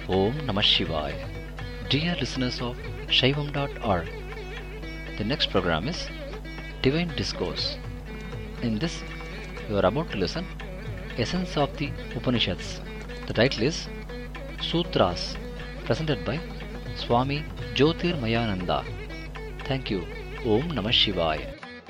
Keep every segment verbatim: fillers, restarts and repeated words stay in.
Om Namah Shivaya. Dear listeners of Shaivam dot org, the next program is Divine Discourse. In this, you are about to listen Essence of the Upanishads. The title is Sutras, presented by Swami Jyotirmayananda. Thank you. Om Namah Shivaya.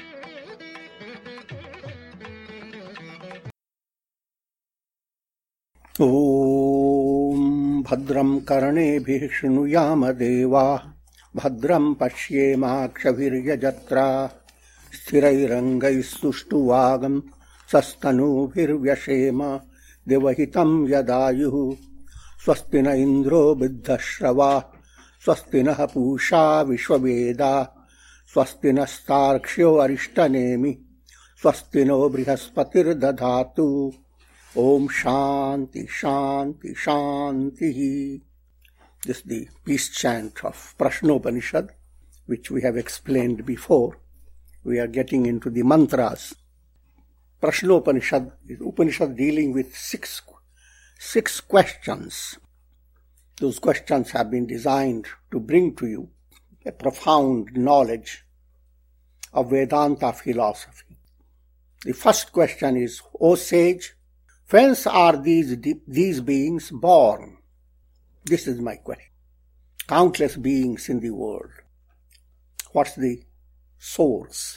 ॐ भद्रं कर्णेभिः शृणुयाम देवाः भद्रं पश्येमाक्षभिर्यजत्राः स्थिरैरङ्गैस्तुष्टुवागं सस्तनूभिर्व्यशेम देवहितं यदायुः स्वस्ति न इन्द्रो बुद्धश्रवाः स्वस्ति नः पूषा विश्ववेदाः स्वस्ति नस्तार्क्ष्यो अरिष्टनेमि स्वस्ति no बृहस्पतिर्दधातु. Om Shanti Shanti Shanti. This is the peace chant of Prashnopanishad, which we have explained before. We are getting into the mantras. Prashnopanishad is Upanishad dealing with six, six questions. Those questions have been designed to bring to you a profound knowledge of Vedanta philosophy. The first question is, O sage, whence are these, these beings born? This is my question. Countless beings in the world. What's the source?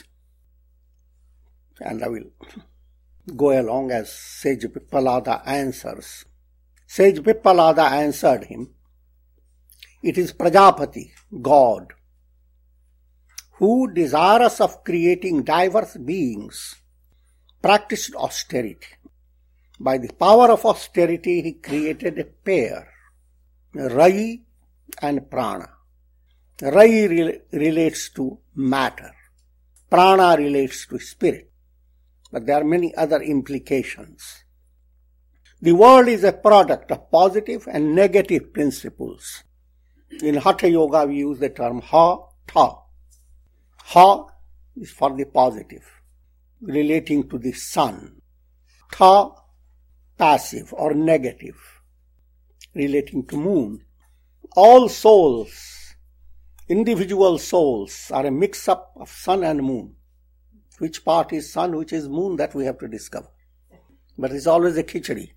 And I will go along as Sage Pippalada answers. Sage Pippalada answered him, it is Prajapati, God, who, desirous of creating diverse beings, practiced austerity. By the power of austerity, he created a pair, Rai and Prana. Rai re- relates to matter. Prana relates to spirit. But there are many other implications. The world is a product of positive and negative principles. In Hatha Yoga, we use the term Ha, Tha. Ha is for the positive, relating to the sun. Tha, passive or negative, relating to moon. All souls, individual souls, are a mix-up of sun and moon. Which part is sun, which is moon, that we have to discover. But it's always a khichdi.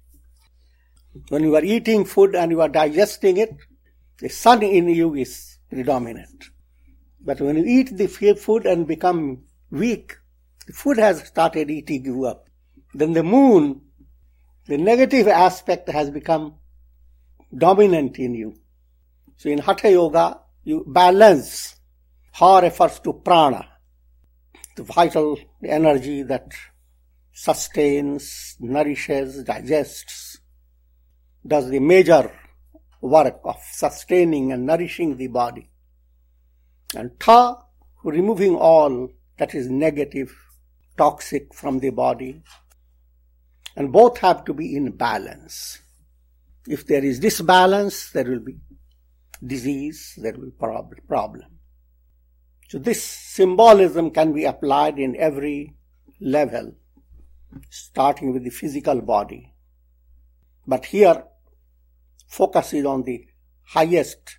When you are eating food and you are digesting it, the sun in you is predominant. But when you eat the food and become weak, the food has started eating you up. Then the moon, the negative aspect, has become dominant in you. So in Hatha Yoga, you balance. Ha refers to prana, the vital energy that sustains, nourishes, digests, does the major work of sustaining and nourishing the body. And Tha, removing all that is negative, toxic from the body. And both have to be in balance. If there is disbalance, there will be disease, there will be problem. So this symbolism can be applied in every level, starting with the physical body. But here, focus is on the highest,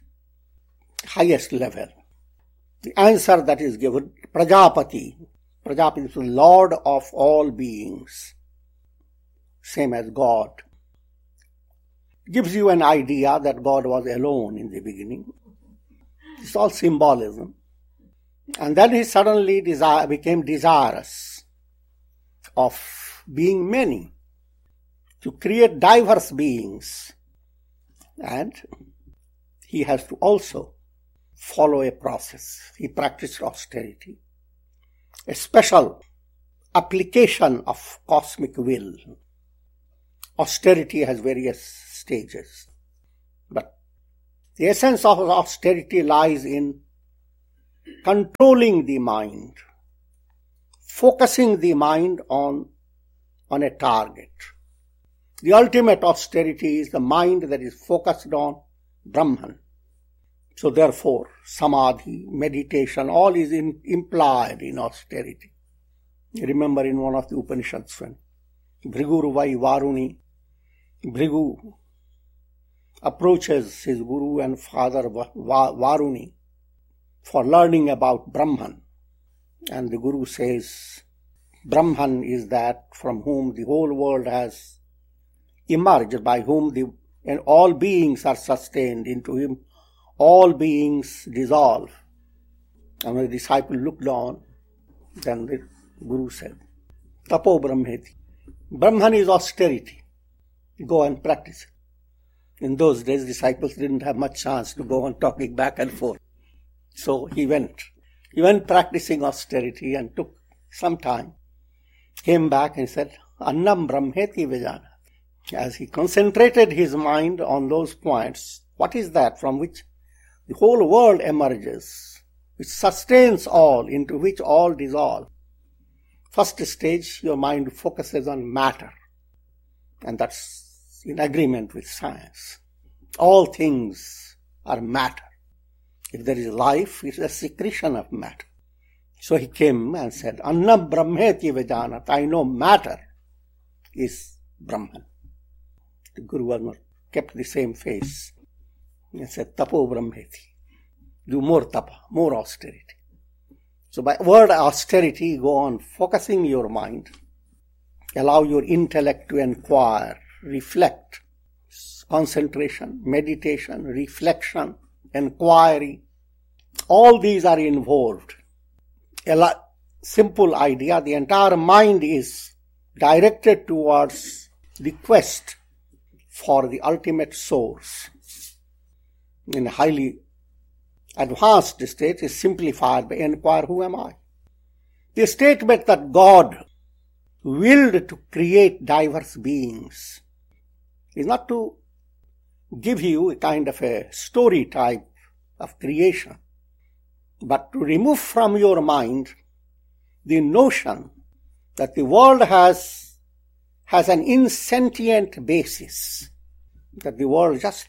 highest level. The answer that is given, Prajapati. Prajapati is the Lord of all beings. Same as God. Gives you an idea that God was alone in the beginning. It's all symbolism. And then he suddenly desire, became desirous of being many, to create diverse beings. And he has to also follow a process. He practiced austerity, a special application of cosmic will. Austerity has various stages, but the essence of austerity lies in controlling the mind, focusing the mind on, on a target. The ultimate austerity is the mind that is focused on Brahman. So therefore, samadhi, meditation, all is in, implied in austerity. You remember in one of the Upanishads, when Bhriguruvai Varuni, Bhrigu approaches his guru and father Varuni for learning about Brahman. And the guru says, Brahman is that from whom the whole world has emerged, by whom the and all beings are sustained. Into him all beings dissolve. And when the disciple looked on, then the guru said, Tapo Brahmeti. Brahman is austerity. Go and practice it. In those days, disciples didn't have much chance to go on talking back and forth. So he went. He went practicing austerity and took some time. Came back and said, Annam Brahmeti Vijana. As he concentrated his mind on those points, what is that from which the whole world emerges, which sustains all, into which all dissolve? First stage, your mind focuses on matter. And that's in agreement with science. All things are matter. If there is life, it's a secretion of matter. So he came and said, Annam Brahmeti Vedanat. I know matter is Brahman. The Guru was not kept the same face. He said, Tapo Brahmeti. Do more tapa, more austerity. So by word austerity, go on focusing your mind. Allow your intellect to inquire, reflect, concentration, meditation, reflection, inquiry. All these are involved. A la- simple idea, the entire mind is directed towards the quest for the ultimate source. In a highly advanced state is simplified by inquire, who am I? The statement that God willed to create diverse beings is not to give you a kind of a story type of creation, but to remove from your mind the notion that the world has, has an insentient basis, that the world just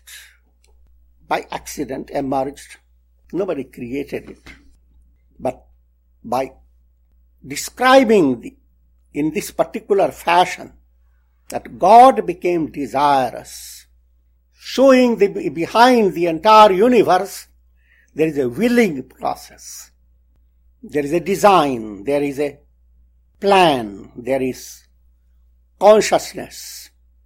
by accident emerged. Nobody created it. But by describing the, in this particular fashion that God became desirous, showing the, behind the entire universe, there is a willing process. There is a design. There is a plan. There is consciousness.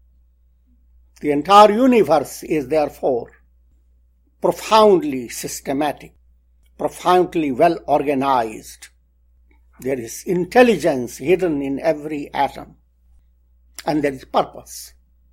The entire universe is therefore profoundly systematic, profoundly well organized. There is intelligence hidden in every atom. And there is purpose.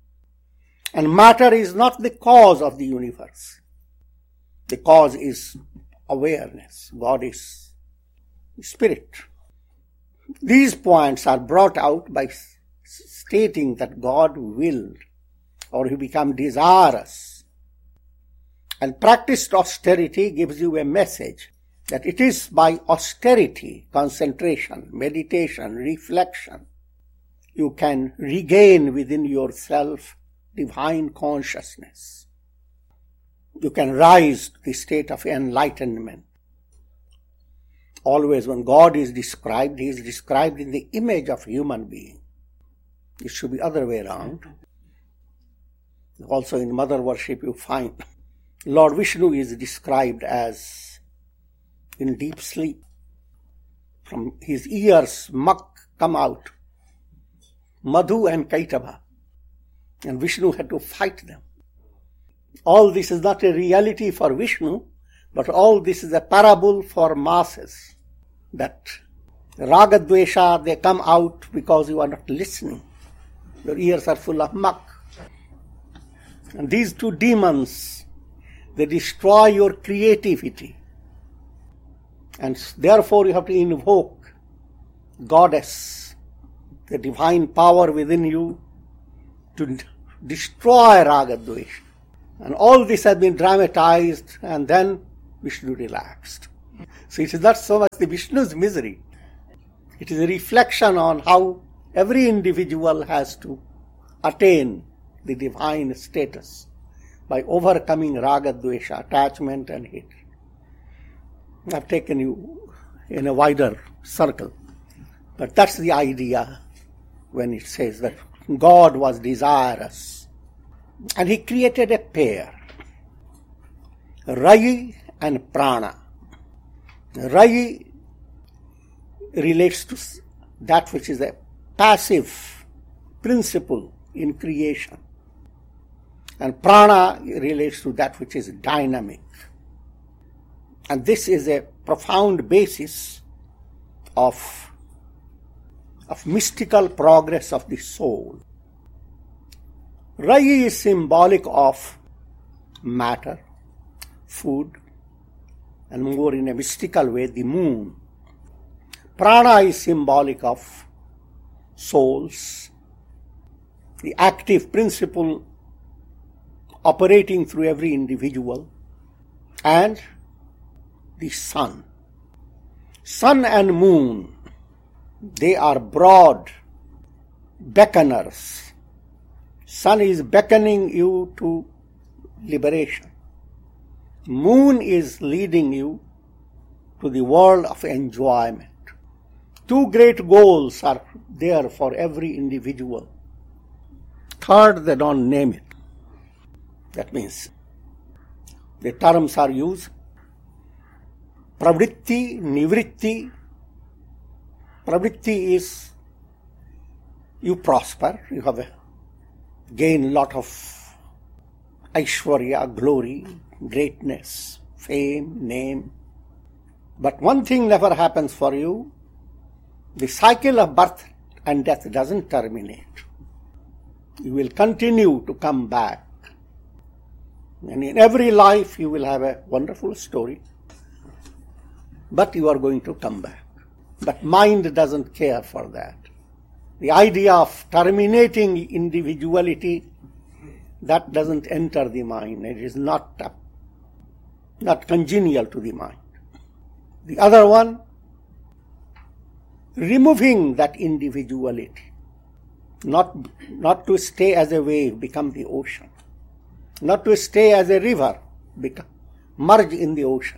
And matter is not the cause of the universe. The cause is awareness. God is spirit. These points are brought out by stating that God willed, or he became desirous. And practiced austerity gives you a message that it is by austerity, concentration, meditation, reflection, you can regain within yourself divine consciousness. You can rise to the state of enlightenment. Always when God is described, he is described in the image of human being. It should be other way around. Also in mother worship you find Lord Vishnu is described as in deep sleep. From his ears muck come out, Madhu and Kaitava, and Vishnu had to fight them. All this is not a reality for Vishnu, but all this is a parable for masses. That Raga Dvesha, they come out because you are not listening. Your ears are full of muck. And these two demons, they destroy your creativity. And therefore you have to invoke Goddess, the divine power within you, to destroy Raga Dvesha. And all this has been dramatized, and then Vishnu relaxed. So it is not so much the Vishnu's misery. It is a reflection on how every individual has to attain the divine status by overcoming Raga Dvesha, attachment and hate. I've taken you in a wider circle. But that's the idea when it says that God was desirous. And he created a pair, Rayi and Prana. Rayi relates to that which is a passive principle in creation, and Prana relates to that which is dynamic. And this is a profound basis of, of mystical progress of the soul. Rayi is symbolic of matter, food, and more in a mystical way, the moon. Prana is symbolic of souls, the active principle operating through every individual, and the sun. Sun and moon, they are broad beckoners. Sun is beckoning you to liberation. Moon is leading you to the world of enjoyment. Two great goals are there for every individual. Third, they don't name it. That means the terms are used. Pravritti, nivritti. Pravritti is you prosper, you have a, gain a lot of aishwarya, glory, greatness, fame, name. But one thing never happens for you. The cycle of birth and death doesn't terminate. You will continue to come back. And in every life you will have a wonderful story. But you are going to come back. But mind doesn't care for that. The idea of terminating individuality, that doesn't enter the mind. It is not, uh, not congenial to the mind. The other one, removing that individuality. Not, not to stay as a wave, become the ocean. Not to stay as a river, become, merge in the ocean.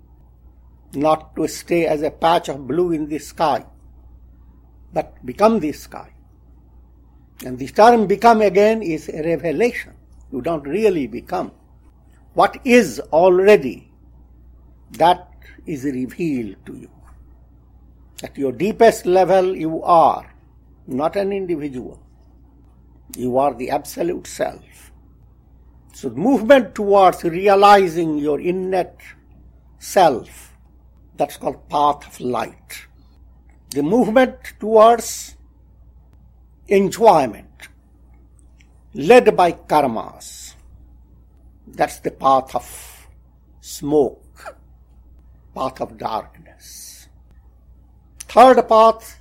Not to stay as a patch of blue in the sky, but become the sky. And the term become again is a revelation. You don't really become. What is already, that is revealed to you. At your deepest level you are not an individual. You are the absolute self. So the movement towards realizing your innate self, that's called path of light. The movement towards enjoyment, led by karmas, that's the path of smoke, path of darkness. Third path,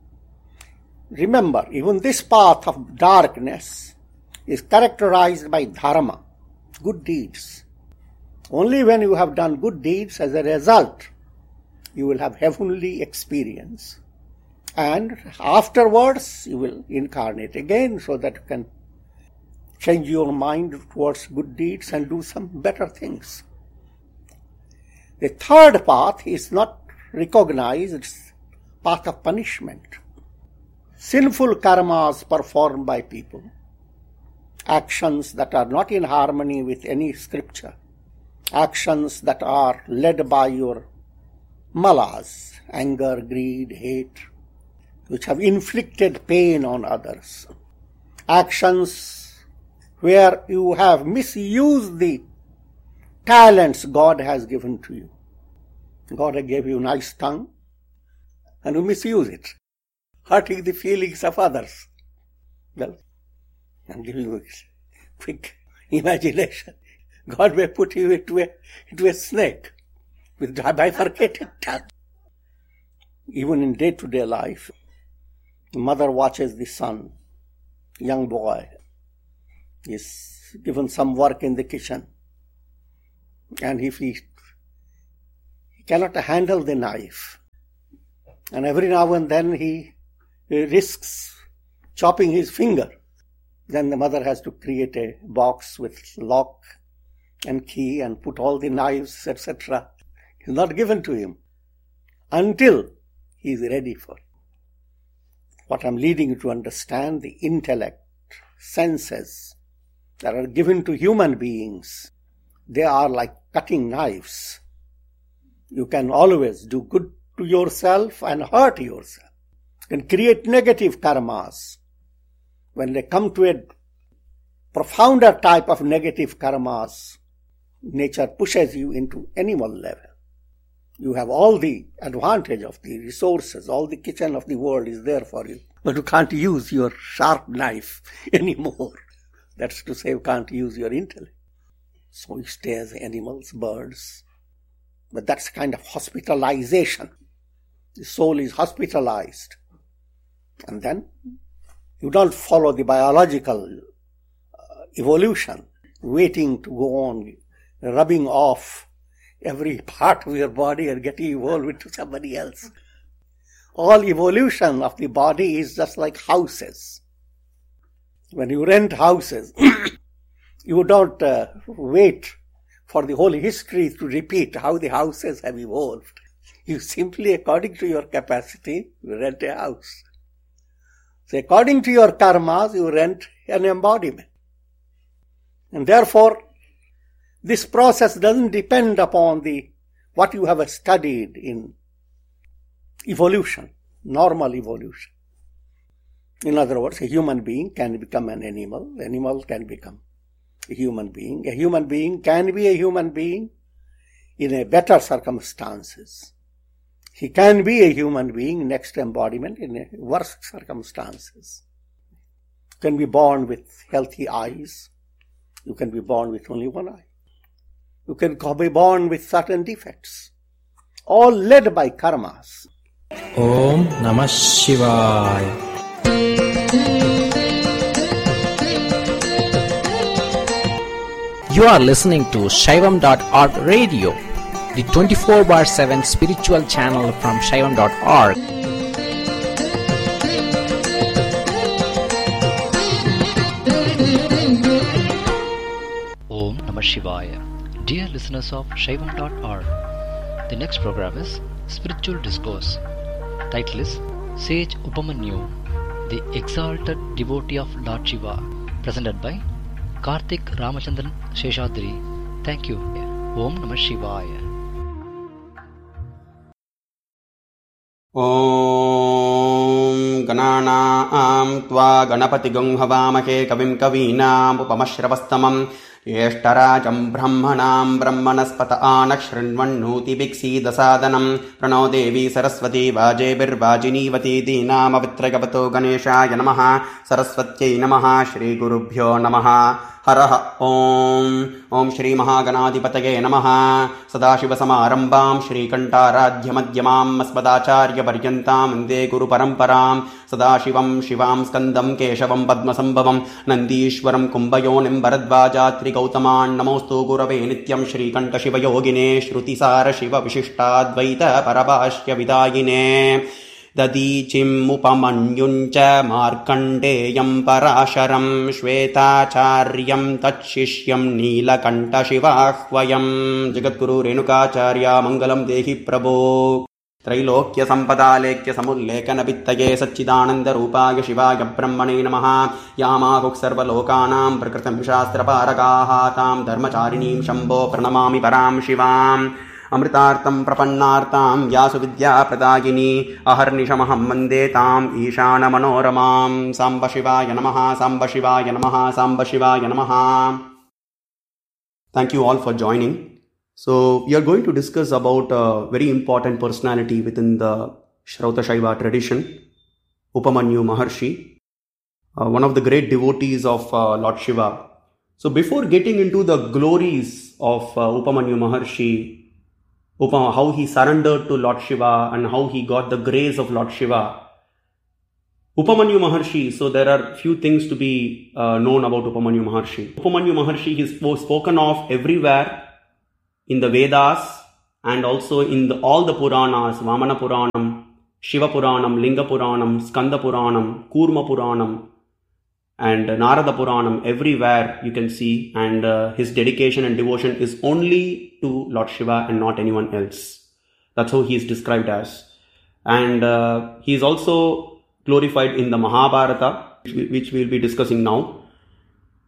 remember, even this path of darkness is characterized by dharma, good deeds. Only when you have done good deeds, as a result, you will have heavenly experience. And afterwards, you will incarnate again so that you can change your mind towards good deeds and do some better things. The third path is not recognized, it's path of punishment. Sinful karmas performed by people, actions that are not in harmony with any scripture, actions that are led by your malas, anger, greed, hate, which have inflicted pain on others. Actions where you have misused the talents God has given to you. God gave you a nice tongue and you misuse it, hurting the feelings of others. Well, I'm giving you a quick imagination. God may put you into a, into a snake with bifurcated tongue. Even in day-to-day life, the mother watches the son, young boy, is given some work in the kitchen, and if he, he cannot handle the knife, and every now and then he, he risks chopping his finger, then the mother has to create a box with lock and key and put all the knives, et cetera. It's not given to him until he is ready for it. What I'm leading you to understand, the intellect, senses, that are given to human beings, they are like cutting knives. You can always do good to yourself and hurt yourself. You can create negative karmas. When they come to a profounder type of negative karmas, nature pushes you into animal level. You have all the advantage of the resources, all the kitchen of the world is there for you. But you can't use your sharp knife anymore. That's to say, you can't use your intellect. So you stay as animals, birds. But that's kind of hospitalization. The soul is hospitalized. And then you don't follow the biological uh, evolution, waiting to go on, rubbing off every part of your body and getting evolved into somebody else. All evolution of the body is just like houses. When you rent houses, you don't uh, wait for the whole history to repeat how the houses have evolved. You simply, according to your capacity, you rent a house. So according to your karmas, you rent an embodiment. And therefore, this process doesn't depend upon the what you have studied in evolution, normal evolution. In other words, a human being can become an animal, animal can become a human being, a human being can be a human being in a better circumstances. He can be a human being, next embodiment, in a worse circumstances. You can be born with healthy eyes. You can be born with only one eye. You can be born with certain defects. All led by karmas. Om Namah Shivaya. You are listening to Shaivam dot org radio, the twenty-four bar seven spiritual channel from Shaivam dot org. Om Namah Shivaya. Dear listeners of Shaivam dot org, the next program is Spiritual Discourse. Title is Sage Upamanyu, the Exalted Devotee of Lord Shiva, presented by Karthik Ramachandran Sheshadri. Thank you. Om Namah Shivaya. Om Gananam Tva Ganapatigam Havamake Kavim Kavinam Upamashravastamam Yeshtarajam Brahmanam Brahmanaspata Anakshrinvannuti Biksi Dasadanam Prano Devi Saraswati Vajebir Vajinivati Dinam Avitragapato Ganeshaya Namaha Saraswatyai Namaha Shri Gurubhyo Namaha Haraha Om Om Shri Mahaganadipataye Namaha Sadashiva Samarambam Shri Kantaradhya Madhyamam Asmadacharya Paryantam Vande Guru Paramparam Sadashivam Shivam Skandam Keshavam Padmasambhavam Nandishwaram Kumbhayonim Bharadvajatri Gautaman Namostu Gurave Nityam Shri Kanta Shiva Yogine Shrutisara Shiva Vishishtaadvaita Parabhashya Vidayine Dadicim Upamanyuncha Markandeyam Parasharam Shvetacharyam Tatshishyam Nilakanta Shivahvayam Jagadguru Renukacharya Mangalam Dehi Prabho Trailokya Sampadalekya Samullekana Vittaye Satchidananda Rupaya Shivaya Brahmane Namaha Yamahuk Sarva Lokanam Prakritam Shastra Paragahatam Dharmacharinim Shambho Pranamami Param Shivam Amritartam Prapannartam Yasu Vidya Pradagini Aharnishamaham Mandetam Ishana Manoramam Samba Shivaya Namaha Samba Shivaya Namaha Samba Shivaya Namaha. Thank you all for joining. So we are going to discuss about a very important personality within the Shrauta Shaiva tradition, Upamanyu Maharshi, uh, one of the great devotees of uh, Lord Shiva. So before getting into the glories of uh, Upamanyu Maharshi, Upama, how he surrendered to Lord Shiva and how he got the grace of Lord Shiva, Upamanyu Maharshi, so there are few things to be uh, known about Upamanyu Maharshi. Upamanyu Maharshi is spoken of everywhere in the Vedas and also in the, all the Puranas, Vamana Puranam, Shiva Puranam, Linga Puranam, Skanda Puranam, Kurma Puranam, and Narada Puranam. Everywhere you can see, and uh, his dedication and devotion is only to Lord Shiva and not anyone else. That's how he is described as. And uh, he is also glorified in the Mahabharata, which we will be discussing now.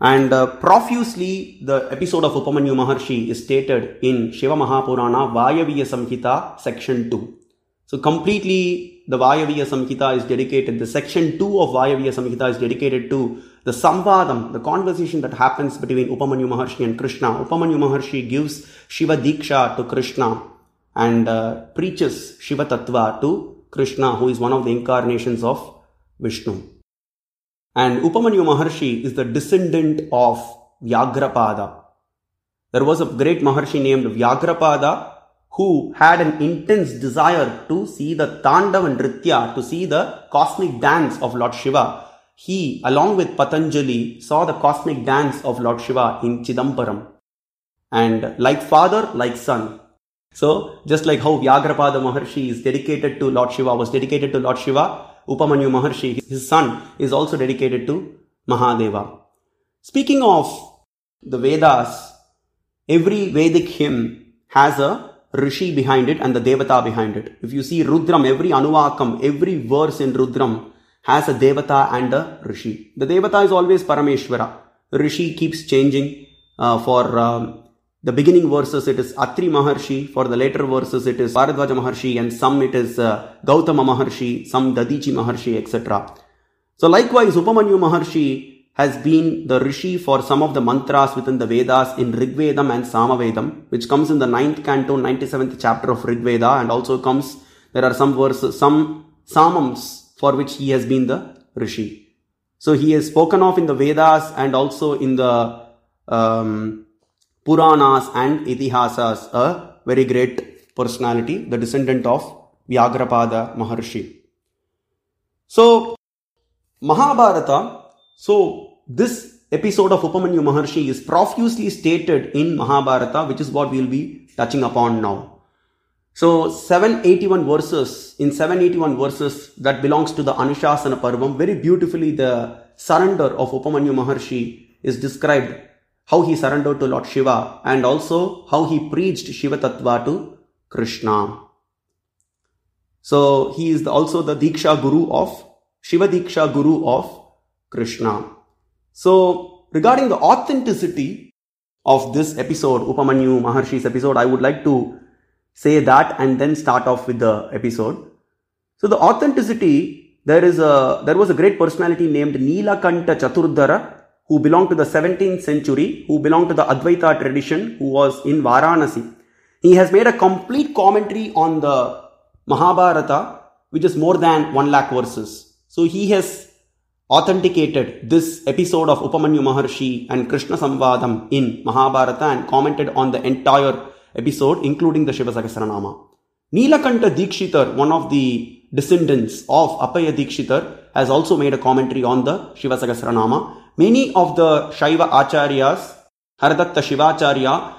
And uh, profusely, the episode of Upamanyu Maharshi is stated in Shiva Mahapurana, Vayaviya Samhita, section two. So completely, the Vayaviya Samhita is dedicated, the section two of Vayaviya Samhita is dedicated to the Samvadam, the conversation that happens between Upamanyu Maharshi and Krishna. Upamanyu Maharshi gives Shiva Diksha to Krishna and uh, preaches Shiva Tattva to Krishna, who is one of the incarnations of Vishnu. And Upamanyu Maharshi is the descendant of Vyagrapada. There was a great Maharshi named Vyagrapada who had an intense desire to see the Tandava Nritya, to see the cosmic dance of Lord Shiva. He, along with Patanjali, saw the cosmic dance of Lord Shiva in Chidambaram. And like father, like son. So, just like how Vyagrapada Maharshi is dedicated to Lord Shiva, was dedicated to Lord Shiva, Upamanyu Maharshi, his son, is also dedicated to Mahadeva. Speaking of the Vedas, every Vedic hymn has a Rishi behind it and the Devata behind it. If you see Rudram, every Anuvakam, every verse in Rudram has a Devata and a Rishi. The Devata is always Parameshwara. Rishi keeps changing. Uh, for um, the beginning verses it is Atri Maharshi, for the later verses it is Bharadwaja Maharshi, and some it is uh, Gautama Maharshi, some Dadichi Maharshi, et cetera. So likewise, Upamanyu Maharshi has been the Rishi for some of the mantras within the Vedas in Rigvedam and Samavedam, which comes in the ninth canto, ninety-seventh chapter of Rigveda, and also comes, there are some verses, some Samams for which he has been the Rishi. So he is spoken of in the Vedas and also in the um, Puranas and Itihasas, a very great personality, the descendant of Vyagrapada Maharshi. So, Mahabharata, so this episode of Upamanyu Maharshi is profusely stated in Mahabharata, which is what we will be touching upon now. So, seven hundred eighty-one verses, in seven hundred eighty-one verses that belongs to the Anushasana Parvam, very beautifully the surrender of Upamanyu Maharshi is described, how he surrendered to Lord Shiva and also how he preached Shiva Tattva to Krishna. So, he is also the Diksha Guru of, Shiva Diksha Guru of Krishna. So, regarding the authenticity of this episode, Upamanyu Maharshi's episode, I would like to say that and then start off with the episode. So, the authenticity, there is a there was a great personality named Nilakanta Chaturdhara, who belonged to the seventeenth century, who belonged to the Advaita tradition, who was in Varanasi. He has made a complete commentary on the Mahabharata, which is more than one lakh verses. So, he has authenticated this episode of Upamanyu Maharshi and Krishna Samvadam in Mahabharata and commented on the entire episode, including the Shiva Sahasranama. Nilakanta Dikshitar, one of the descendants of Appaya Dikshitar, has also made a commentary on the Shiva Sahasranama. Many of the Shaiva Acharyas, Haradatta Shivacharya,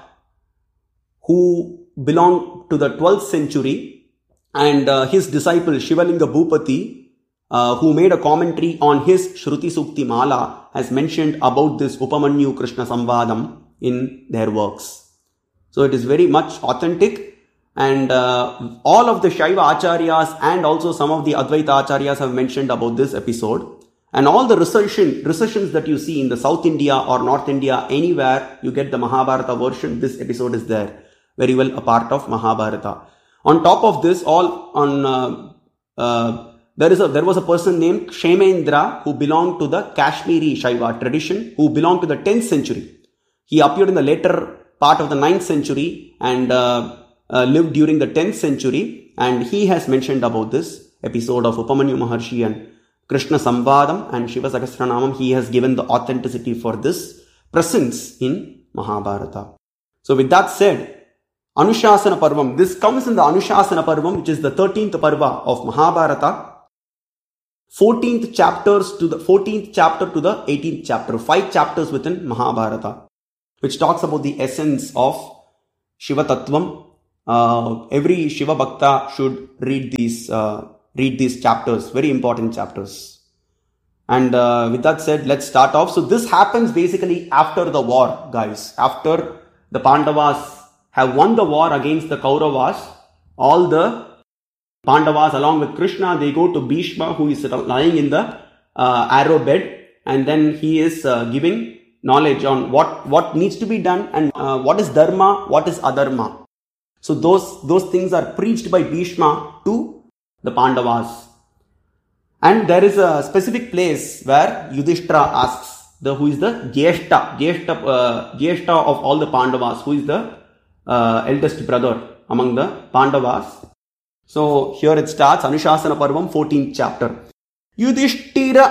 who belong to the twelfth century, and uh, his disciple Shivalinga Bhupati, Uh, who made a commentary on his Shruti Sukti Mala, has mentioned about this Upamanyu Krishna Samvadam in their works. So it is very much authentic, and uh, all of the Shaiva Acharyas and also some of the Advaita Acharyas have mentioned about this episode. And all the recension, recensions that you see in the South India or North India, anywhere you get the Mahabharata version, this episode is there. Very well a part of Mahabharata. On top of this, all on uh, uh, There is a, there was a person named Kshemendra who belonged to the Kashmiri Shaiva tradition, who belonged to the tenth century. He appeared in the later part of the ninth century and uh, uh, lived during the tenth century, and he has mentioned about this episode of Upamanyu Maharshi and Krishna Samvadam and Shiva Sahasranamam. He has given the authenticity for this presence in Mahabharata. So with that said, Anushasana Parvam, this comes in the Anushasana Parvam, which is the thirteenth Parva of Mahabharata. fourteenth chapters to the fourteenth chapter to the eighteenth chapter, five chapters within Mahabharata, which talks about the essence of Shiva Tattvam. Uh, every Shiva Bhakta should read these uh, read these chapters, very important chapters. And uh, with that said, let's start off. So this happens basically after the war, guys. After the Pandavas have won the war against the Kauravas, all the Pandavas along with Krishna, they go to Bhishma, who is lying in the uh, arrow bed, and then he is uh, giving knowledge on what, what needs to be done and uh, what is dharma, what is adharma. So those, those things are preached by Bhishma to the Pandavas. And there is a specific place where Yudhishthira asks the who is the Jyeshta, Jyeshta, uh, Jyeshta of all the Pandavas, who is the uh, eldest brother among the Pandavas. So here it starts, Anushasana Parvam, fourteenth chapter. Yudhishthira